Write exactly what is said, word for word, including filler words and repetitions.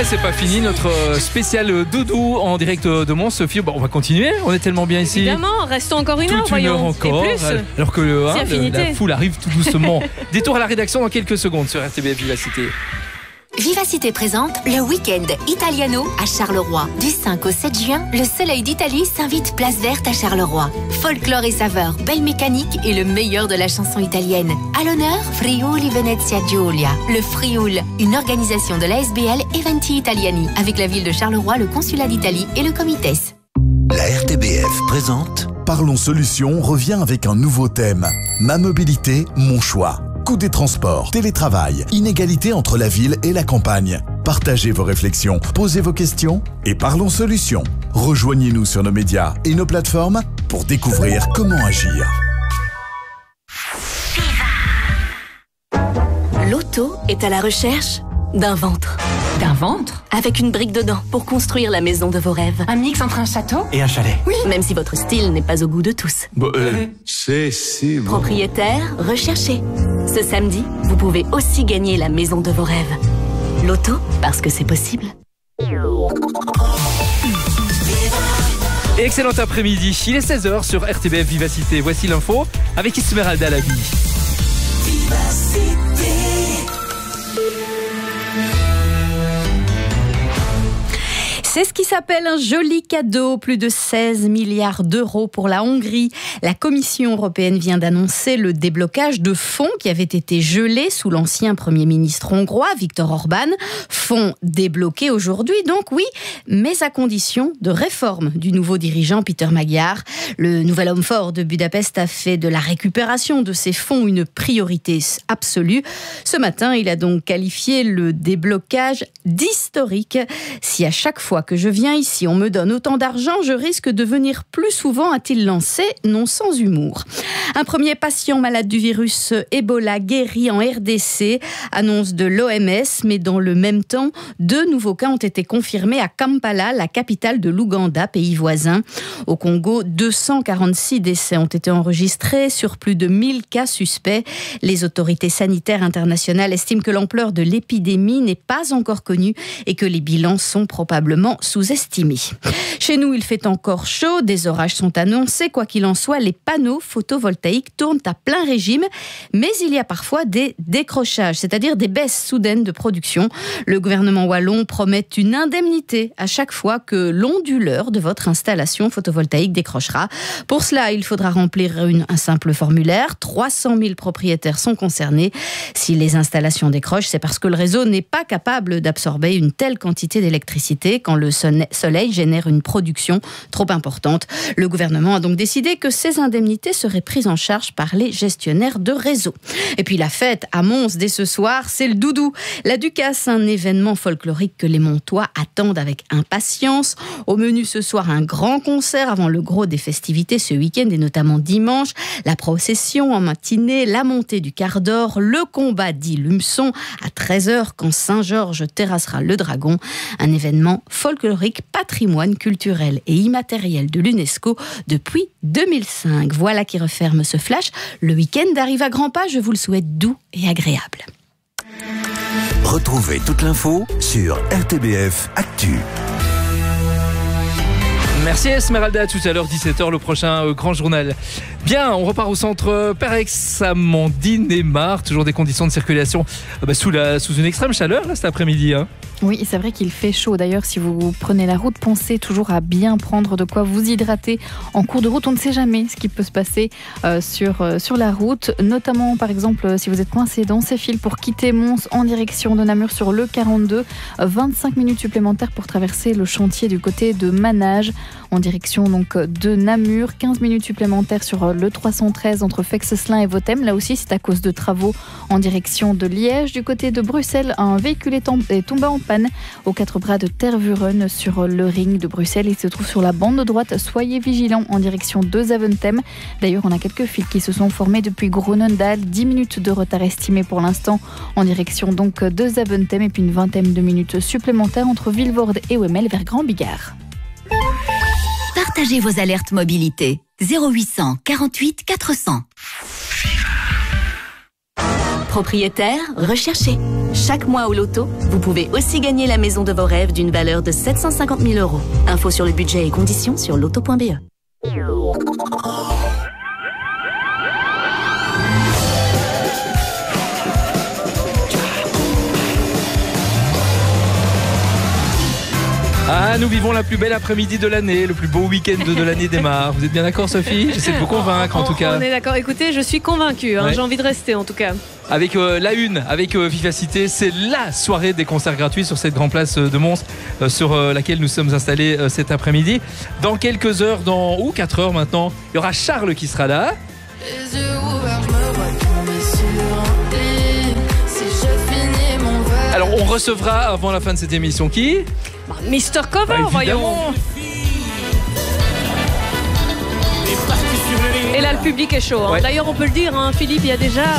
et c'est pas fini notre spécial doudou en direct de Mons. Sophie, bon, on va continuer, on est tellement bien ici. Évidemment, restons encore une Toute heure, voyons. Une heure encore, et plus. alors que le, hein, le, la foule arrive tout doucement. Détour à la rédaction dans quelques secondes sur R T B F Vivacité. Vivacité présente le week-end Italiano à Charleroi. Du cinq au sept juin, le soleil d'Italie s'invite place verte à Charleroi. Folklore et saveurs, belle mécanique et le meilleur de la chanson italienne. À l'honneur, Friuli Venezia Giulia. Le Frioul, une organisation de l'A S B L Eventi Italiani, avec la ville de Charleroi, le consulat d'Italie et le Comites. La R T B F présente Parlons Solutions revient avec un nouveau thème. Ma mobilité, mon choix. Coût des transports, télétravail, inégalité entre la ville et la campagne. Partagez vos réflexions, posez vos questions et parlons solutions. Rejoignez-nous sur nos médias et nos plateformes pour découvrir comment agir. L'auto est à la recherche d'un ventre. D'un ventre? Avec une brique dedans pour construire la maison de vos rêves. Un mix entre un château et un chalet. Oui. Même si votre style n'est pas au goût de tous. Bon, euh, c'est si bon. Propriétaire, recherché. Ce samedi, vous pouvez aussi gagner la maison de vos rêves. L'auto, parce que c'est possible. Excellent après-midi, il est seize heures sur R T B F Vivacité. Voici l'info avec Esmeralda Lavi. Vivacité. C'est ce qui s'appelle un joli cadeau, plus de seize milliards d'euros pour la Hongrie. La Commission européenne vient d'annoncer le déblocage de fonds qui avaient été gelés sous l'ancien Premier ministre hongrois, Viktor Orban. Fonds débloqués aujourd'hui, donc oui, mais à condition de réforme du nouveau dirigeant Peter Magyar. Le nouvel homme fort de Budapest a fait de la récupération de ces fonds une priorité absolue. Ce matin, il a donc qualifié le déblocage d'historique. Si à chaque fois que je viens ici, on me donne autant d'argent, je risque de venir plus souvent, a-t-il lancé, non sans humour. Un premier patient malade du virus Ebola guéri en R D C, annonce de l'O M S, mais dans le même temps, deux nouveaux cas ont été confirmés à Kampala, la capitale de l'Ouganda, pays voisin. Au Congo, deux cent quarante-six décès ont été enregistrés sur plus de mille cas suspects. Les autorités sanitaires internationales estiment que l'ampleur de l'épidémie n'est pas encore connue et que les bilans sont probablement sous-estimés. Chez nous, il fait encore chaud, des orages sont annoncés. Quoi qu'il en soit, les panneaux photovoltaïques tournent à plein régime, mais il y a parfois des décrochages, c'est-à-dire des baisses soudaines de production. Le gouvernement wallon promet une indemnité à chaque fois que l'onduleur de votre installation photovoltaïque décrochera. Pour cela, il faudra remplir une, un simple formulaire. trois cent mille propriétaires sont concernés. Si les installations décrochent, c'est parce que le réseau n'est pas capable d'absorber une telle quantité d'électricité quand le soleil génère une production trop importante. Le gouvernement a donc décidé que ces indemnités seraient prises en charge par les gestionnaires de réseau. Et puis la fête à Mons dès ce soir, c'est le doudou. La Ducasse, un événement folklorique que les Montois attendent avec impatience. Au menu ce soir, un grand concert avant le gros des festivités ce week-end et notamment dimanche. La procession en matinée, la montée du quart d'or, le combat dit Lumeçon à treize heures quand Saint-Georges terrassera le dragon. Un événement folklorique, patrimoine culturel et immatériel de l'UNESCO depuis deux mille cinq. Voilà qui referme ce flash. Le week-end arrive à grands pas, je vous le souhaite doux et agréable. Retrouvez toute l'info sur R T B F Actu. Merci Esmeralda, à tout à l'heure, dix-sept heures, le prochain euh, grand journal. Bien, on repart au centre Perex, Amandine et Mar, toujours des conditions de circulation euh, bah, sous, la, sous une extrême chaleur là, cet après-midi. Hein. Oui, c'est vrai qu'il fait chaud. D'ailleurs, si vous prenez la route, pensez toujours à bien prendre de quoi vous hydrater en cours de route. On ne sait jamais ce qui peut se passer euh, sur, euh, sur la route, notamment par exemple si vous êtes coincé dans ces fils pour quitter Mons en direction de Namur sur le quarante-deux, vingt-cinq minutes supplémentaires pour traverser le chantier du côté de Manage en direction donc de Namur, quinze minutes supplémentaires sur le trois cent treize entre Fexeslin et Votem. Là aussi, c'est à cause de travaux en direction de Liège. Du côté de Bruxelles, un véhicule est, tom- est tombé en panne aux quatre bras de Tervuren sur le ring de Bruxelles. Il se trouve sur la bande de droite. Soyez vigilants en direction de Zaventem. D'ailleurs, on a quelques fils qui se sont formés depuis Groenendaal. dix minutes de retard estimé pour l'instant en direction donc de Zaventem et puis une vingtaine de minutes supplémentaires entre Vilvoorde et Wemmel vers Grand-Bigard. Partagez vos alertes mobilité. zéro huit cent quarante-huit quatre cents. Propriétaire, recherché. Chaque mois au loto, vous pouvez aussi gagner la maison de vos rêves d'une valeur de sept cent cinquante mille euros. Info sur le budget et conditions sur loto point b e. Ah, nous vivons la plus belle après-midi de l'année, le plus beau week-end de l'année démarre. Vous êtes bien d'accord, Sophie? J'essaie de vous convaincre, en tout cas. On est d'accord. Écoutez, je suis convaincue. Hein. Ouais. J'ai envie de rester, en tout cas. Avec euh, la une, avec euh, Vivacité, c'est la soirée des concerts gratuits sur cette grande place euh, de Mons, euh, sur euh, laquelle nous sommes installés euh, cet après-midi. Dans quelques heures, dans ou quatre heures maintenant, il y aura Charles qui sera là. Les yeux ouverts, je me vois tomber sur un lit. Si je finis mon verre. Alors, on recevra avant la fin de cette émission qui? Bah, Mister Cover, Bah, voyons. Et là, le public est chaud. Hein. Ouais. D'ailleurs, on peut le dire, hein, Philippe, il y a déjà